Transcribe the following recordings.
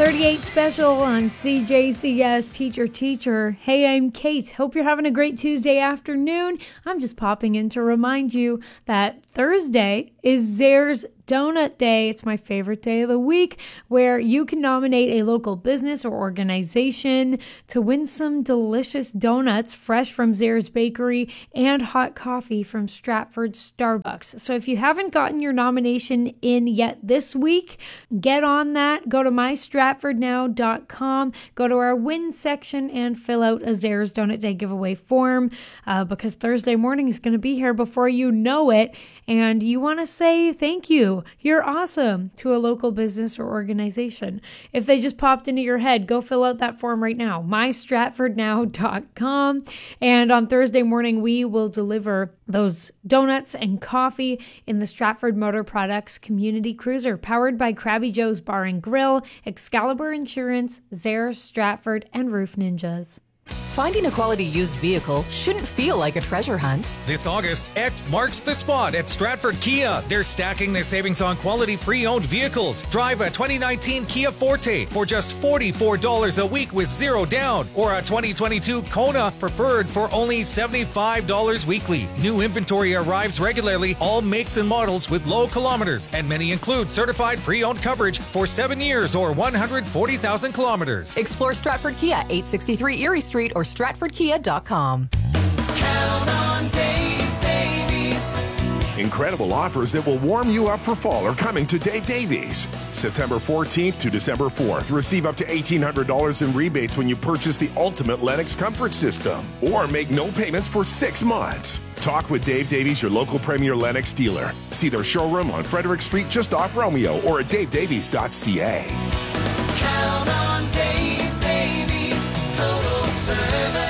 38 special on CJCS Teacher. Hey, I'm Kate. Hope you're having a great Tuesday afternoon. I'm just popping in to remind you that Thursday is Zehrs Donut Day. It's my favorite day of the week, where you can nominate a local business or organization to win some delicious donuts fresh from Zehrs Bakery and hot coffee from Stratford Starbucks. So if you haven't gotten your nomination in yet this week, get on that. Go to mystratfordnow.com, go to our win section and fill out a Zehrs Donut Day giveaway form because Thursday morning is going to be here before you know it. And you want to say thank you. You're awesome to a local business or organization. If they just popped into your head, go fill out that form right now. mystratfordnow.com. And on Thursday morning, we will deliver those donuts and coffee in the Stratford Motor Products Community Cruiser, powered by Krabby Joe's Bar and Grill, Excalibur Insurance, Zehrs Stratford, and Roof Ninjas. Finding a quality used vehicle shouldn't feel like a treasure hunt. This August, X marks the spot at Stratford Kia. They're stacking their savings on quality pre-owned vehicles. Drive a 2019 Kia Forte for just $44 a week with zero down, or a 2022 Kona Preferred for only $75 weekly. New inventory arrives regularly, all makes and models with low kilometers, and many include certified pre-owned coverage for 7 years or 140,000 kilometers. Explore Stratford Kia, 863 Erie Street, or stratfordkia.com. Count on Dave Davies. Incredible offers that will warm you up for fall are coming to Dave Davies. September 14th to December 4th. Receive up to $1,800 in rebates when you purchase the ultimate Lennox comfort system, or make no payments for 6 months. Talk with Dave Davies, your local Premier Lennox dealer. See their showroom on Frederick Street just off Romeo, or at davedavies.ca. Count on Dave Davies. Total service.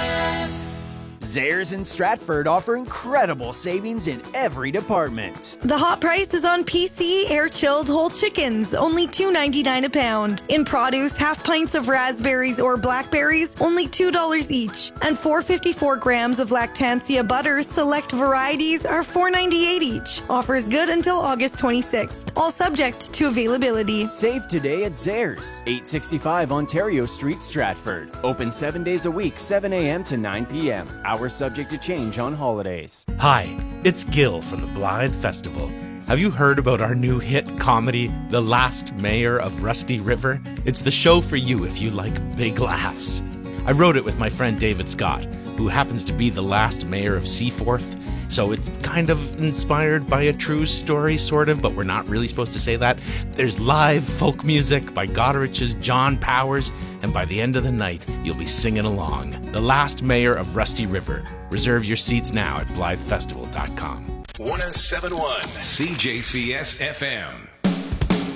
Zehrs and Stratford offer incredible savings in every department. The hot price is on PC air-chilled whole chickens, only $2.99 a pound. In produce, half pints of raspberries or blackberries, only $2 each. And 454 grams of Lactancia butter, select varieties, are $4.98 each. Offers good until August 26th. All subject to availability. Save today at Zehrs, 865 Ontario Street, Stratford. Open 7 days a week, 7 a.m. to 9 p.m. Hours subject to change on holidays. Hi, it's Gil from the Blythe Festival. Have you heard about our new hit comedy, The Last Mayor of Rusty River? It's the show for you if you like big laughs. I wrote it with my friend David Scott, who happens to be the last mayor of Seaforth. So it's kind of inspired by a true story, sort of, but we're not really supposed to say that. There's live folk music by Godrich's John Powers, and by the end of the night, you'll be singing along. The Last Mayor of Rusty River. Reserve your seats now at blythefestival.com. 107.1 CJCS FM.